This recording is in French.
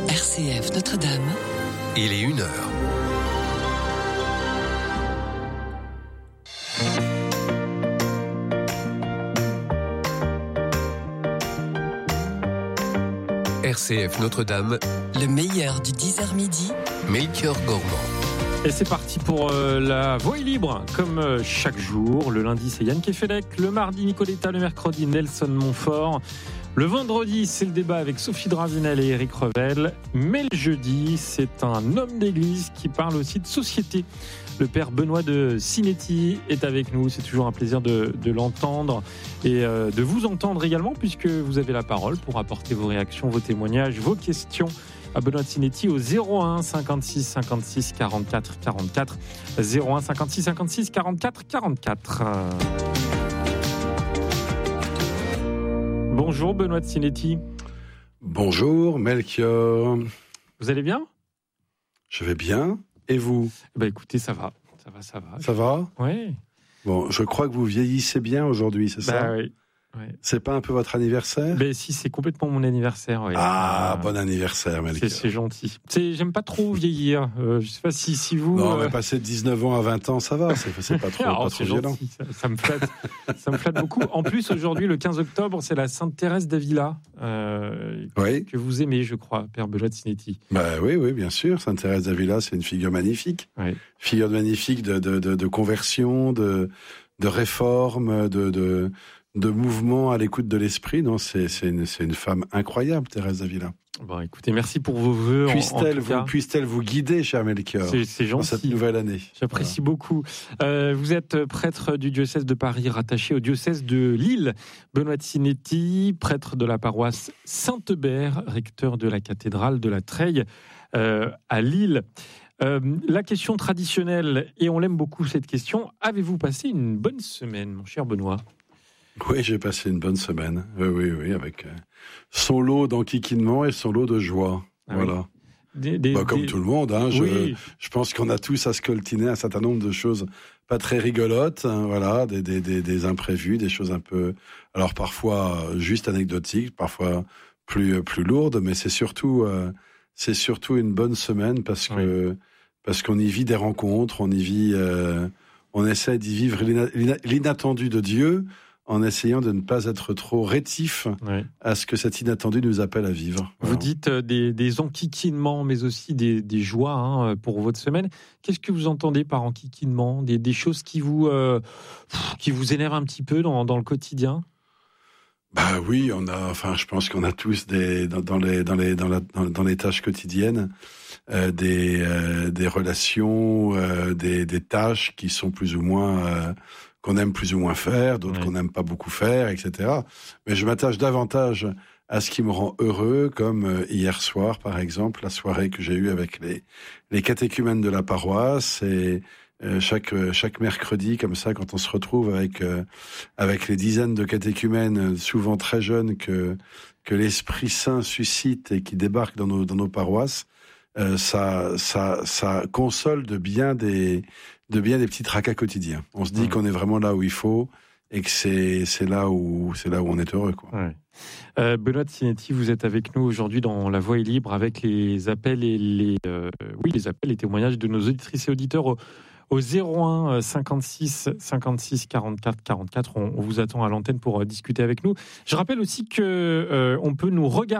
RCF Notre-Dame. Il est 1h. RCF Notre-Dame, Le meilleur du 10h midi. Melchior Gormand. Et c'est parti pour la Voix est libre, comme chaque jour. Le lundi, c'est Yann Kefelec. Le mardi, Nicoletta. Le mercredi, Nelson Montfort. Le vendredi, c'est le débat avec Sophie Dravinel et Éric Revel. Mais le jeudi, c'est un homme d'église qui parle aussi de société. Le père Benoît de Sinetti est avec nous. C'est toujours un plaisir de l'entendre et de vous entendre également, puisque vous avez la parole pour apporter vos réactions, vos témoignages, vos questions à Benoît de Sinetti au 01 56 56 44 44. 01 56 56 44 44. Bonjour Benoît de Sinetti. Bonjour Melchior. Vous allez bien ? Je vais bien. Et vous ? Écoutez, ça va. Ça va ? Oui. Bon, je crois que vous vieillissez bien aujourd'hui, c'est ça ? Oui. Ouais. C'est pas un peu votre anniversaire ? Si, c'est complètement mon anniversaire. Ouais. Bon anniversaire, Melchior. C'est gentil. J'aime pas trop vieillir. Je sais pas si vous... Non, mais passer de 19 ans à 20 ans, ça va. C'est pas trop, pas trop violent. Ça me flatte. Ça me flatte beaucoup. En plus, aujourd'hui, le 15 octobre, c'est la Sainte Thérèse d'Avila, que vous aimez, je crois, Père Benoît de Sinetti. Oui, bien sûr. Sainte Thérèse d'Avila, c'est une figure magnifique. Oui. Figure magnifique de conversion, de réforme, de mouvement à l'écoute de l'esprit. Non, c'est une femme incroyable, Thérèse d'Avila. Bon, écoutez, merci pour vos vœux. Puisse-t-elle vous guider, cher Melchior, c'est gentil. dans cette nouvelle année. J'apprécie beaucoup. Vous êtes prêtre du diocèse de Paris, rattaché au diocèse de Lille. Benoît de Sinetti, prêtre de la paroisse Saint-Eubert, recteur de la cathédrale de la Treille à Lille. La question traditionnelle, et on l'aime beaucoup cette question, avez-vous passé une bonne semaine, mon cher Benoît ? Oui, j'ai passé une bonne semaine. Oui, avec son lot d'enquiquinement et son lot de joie. Voilà. Comme tout le monde, je pense qu'on a tous à scoltiner un certain nombre de choses pas très rigolotes, des imprévus, des choses un peu, alors parfois juste anecdotiques, parfois plus lourdes, mais c'est surtout une bonne semaine parce qu'on y vit des rencontres, on essaie d'y vivre l'inattendu de Dieu, en essayant de ne pas être trop rétif à ce que cet inattendu nous appelle à vivre. Vous dites des enquiquinements, mais aussi des joies pour votre semaine. Qu'est-ce que vous entendez par enquiquinement ? Des choses qui vous énervent un petit peu dans le quotidien ? Oui, je pense qu'on a tous dans les tâches quotidiennes des relations, des tâches qui sont plus ou moins qu'on aime plus ou moins faire, d'autres qu'on n'aime pas beaucoup faire, etc. Mais je m'attache davantage à ce qui me rend heureux, comme hier soir, par exemple, la soirée que j'ai eue avec les catéchumènes de la paroisse, et chaque mercredi, comme ça, quand on se retrouve avec les dizaines de catéchumènes, souvent très jeunes, que l'Esprit Saint suscite et qui débarquent dans nos paroisses, ça console de bien des petits tracas quotidiens. On se dit qu'on est vraiment là où il faut et que c'est là où on est heureux, quoi. Ouais. Benoît de Sinetti, vous êtes avec nous aujourd'hui dans La Voix est libre avec les appels et les témoignages de nos auditrices et auditeurs au 01 56 56 44 44. On vous attend à l'antenne pour discuter avec nous. Je rappelle aussi que on peut nous regarder